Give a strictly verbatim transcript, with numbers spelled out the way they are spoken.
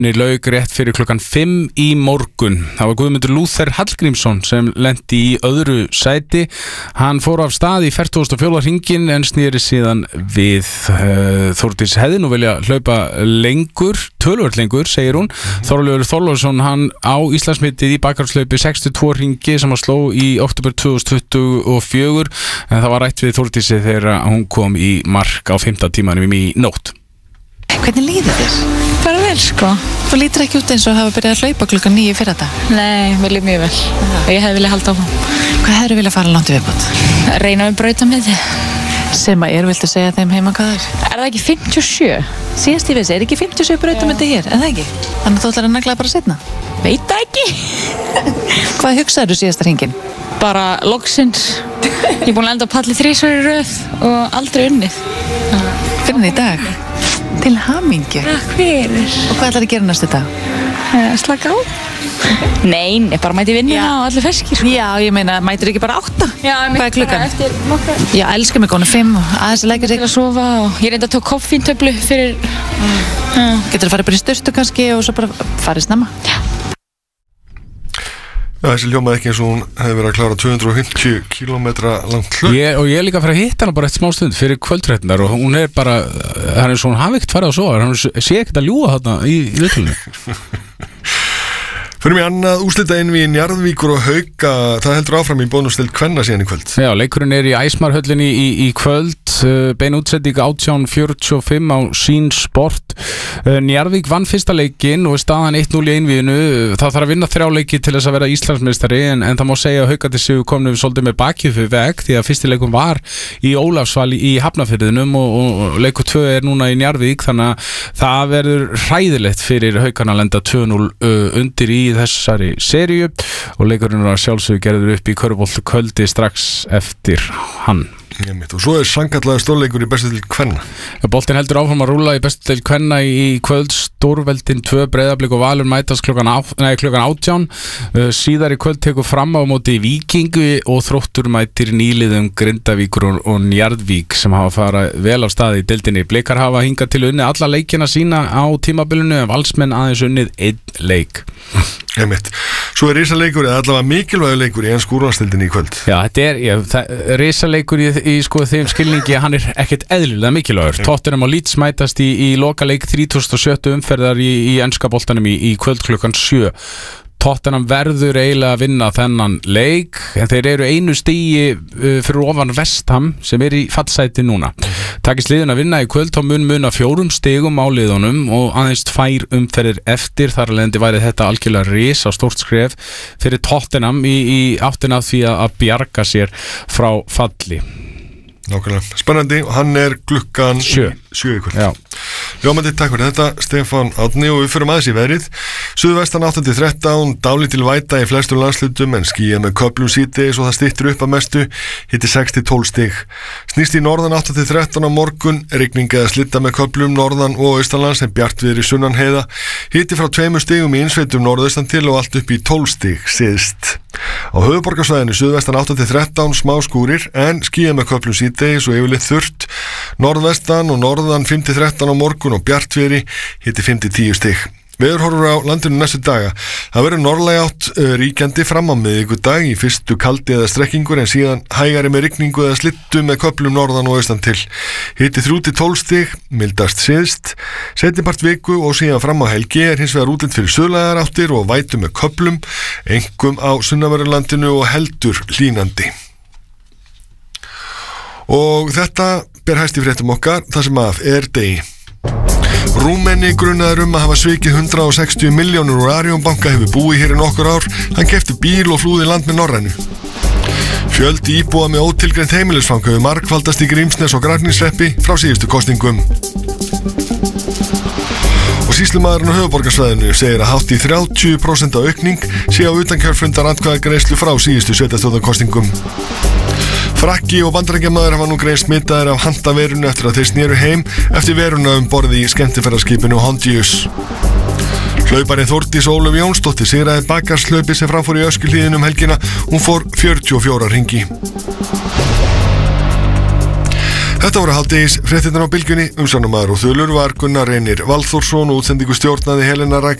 lauk rétt fyrir klukkan fimm í morgun. Það var Guðmundur Lúther Hallgrímsson sem lenti í öðru sæti. Hann fór af stað í fertugasta og fjórða hringinn en snýri síðan við. uh, Þórdís hefði nú vilja hlaupa lengur, töluvert lengur, segir hún. Þorleifur Þorleifsson, hann á Íslandsmetið í bakkarslaupi sextíu og tvo hringi sem að sló í október tvö þúsund tuttugu og fjögur, en það var rætt við Þórdísi þegar hún kom í mark á fimmta tímanum í nótt. Hvernig líður þér? Bara vel sko. Þú lítur ekki út eins og hafa byrjað að hlaupa klukkan níu fyrir þetta. Nei, mér líður mjög vel. Ég hefði viljað halda áfram. Hvað hefur viljað fara langt í viðbót? Reyna við brautarmiði. Sem að er, viltu segja þeim heima hvað er? Er það ekki fimmtíu og sjö? Síðast ég vissi, er ekki fimmtíu og sjö brautarmið hér, er það ekki? Þannig að þú ætlar að negla bara setna? Veit það ekki. Hvað hugsaðu síðasta hringinn? Bara loksins. Ég er búin að enda á palli þrisvar í röð og aldrei unnið. Fyrir í dag? Til hamingju. Takk fyrir. Og hvað ætlar að gera næstu dag? Uh, slaka á. Nei, ég bara mæti vinnuna og allir ferskir. Já, ég meina, mætir ekki bara átta? Já, hvað er klukkan? Eftir nokkra. Já, elskar mig gónu fimm og aðeins að leggja sig. Til að sofa og ég reynda að tók koffíntöflu fyrir... Mm. Uh. Getur að fara bara í sturtu kannski og svo bara farið snemma? Já. Já, þessi hljómaði ekki eins og hún hefði verið að klára tvö hundruð og fimmtíu kílómetra langt hlaup. Ég, og ég er líka að fara að hitta hana bara eitt smá stund fyrir kvöldrætnar og hún er bara, það er eins og hún hafi ekkert farið að sofa, hann sé ekkert að ljúga þarna í, í viðtölunni. Fyrir mig annað úrslita einvígi Njarðvíkur og Hauka, það heldur áfram í bónusdeild kvenna síðan í kvöld. Já, leikurinn er í Æsmarhöllinni í, í, í kvöld, bein útsending átján fjörutíu og fimm á Sín Sport. Njarðvík vann fyrsta leikinn og er staðan eitt núll í einvíginu. Það þarf að vinna þrjá leiki til þess að vera Íslandsmeistari, en, en það má segja að Haukarnir séu komnir svolítið með bakið fyrir veg, því að fyrsti leikum var í Ólafsvali í Hafnarfirðinum og, og, og leikur tvö er núna í Njarðvík, þannig að það verður hræðilegt fyrir Haukarna að lenda tvö núll uh, undir í þessari seríu og leikurinn var sjálfsögur gerður upp í körfubolta kvöldi strax eftir hann. Og svo er sannkallað stórleikur í bestu deild kvenna. Boltinn heldur áfram að rúlla í bestu deild kvenna í kvöld. Stórveldin tvö, Breiðablik og Valur mætast klukkan, á, nei, klukkan átján. uh, síðar í kvöld tekur fram á móti Víkingu og Þróttur mætir nýliðum Grindavíkur og, og Njarðvík sem hafa farið vel af stað í deildinni. Blikar hafa hingað til unnið alla leikina sína á tímabilinu en Valsmenn aðeins unnið einn leik. Einmitt. Svo er risaleikur eða allavega mikilvægur leikur í ensku úrvalsdeildinni í kvöld. Já, þetta er, já, það, risaleikur í, í sko þeim skilningi, hann er ekkert eðlilega mikilvægur. Mm. Tottenham og Leeds mætast í, í lokaleik þrítugasta og sjötta umferðar í, í enska boltanum í, í kvöld klukkan sjö. Tottenham verður eiginlega að vinna þennan leik, en þeir eru einu stigi uh, fyrir ofan West Ham sem er í fallsæti núna. Takist liðin að vinna í kvöld, þá mun muna fjórum stigum á liðunum og aðeins tvær umferðir eftir. Þar alveg væri þetta algjörlega risa stórt skref fyrir Tottenham í, í áttina því að bjarga sér frá falli. Nákvæmlega, spennandi, og hann er klukkan sjö í kvöld. Ljómandi, takk fyrir þetta, Stefán Árni, og við förum aðeins í veðrið. Suðvestan átta til þrettán, dálítil væta í flestum landslutum en skýjað með köflum síðdegis og það styttir upp að mestu, hiti sex til tólf stig. Snýst í norðan átta til þrettán á morgun, rigning eða slitta með köflum norðan og austanlands en bjartviðri sunnan heiða, hiti frá tveimur stigum í innsveitum norðaustan til og allt upp í tólf stig syðst. Á höfuðborgarsvæðinu suðvestan átta til þrettán smá skúrir en skýjað með köflum síðdegis og yfirleitt þurrt, norðvestan og norðan fimm til þrettán á morgun og bjartviðri, hiti fimm til tíu stig. Veðurhorfur á landinu næstu daga. Það verður norðlæg átt uh, ríkjandi fram á miðvikudag í fyrstu kaldi eða strekkingur en síðan hægari með rigningu eða slittu með köflum norðan og austan til. Hiti þrjú til tólf stig, mildast syðst. Seinni-part viku og síðan fram á helgi er hins vegar útlit fyrir suðlægar áttir og vætu með köflum, einkum á sunnanverðurlandinu og heldur hlýnandi. Og þetta ber hæst í fréttum okkar, það sem að er degi. Rúmeni grunaður um að hafa svikið hundrað og sextíu milljónur úr Arion banka hefur búið hér í nokkur ár. Hann keypti bíl og flúði land með Norrænu. Fjöldi íbúa með ótilgreint heimilisfang hefur margfaldast í Grímsnes og Grafningshreppi frá síðustu kosningum. Og sýslumaðurinn á höfuðborgarsvæðinu segir að hátt í þrjátíu prósent aukning sé á utankjörfundar atkvæðagreiðslu frá síðustu sveitarstjórnarkosningum. Frakki og bandarækjamaður hafa nú greinst smitaðir af handaveirunu eftir að þeir snéru heim eftir veruna um borði í skemmtiferðarskipinu Hondius. Hlauparinn Þórdís Ólöf Jónsdóttir sigraði bakarslaupi sem framfór í Öskjuhlíðinu um helgina. Hún fór fjörutíu og fjóra hringi. Þetta voru hádegis fréttirnar á Bylgjunni, umsjónarmaður og þulur var Gunnar Reynir Valþórsson og útsendingu stjórnaði Helena Rakel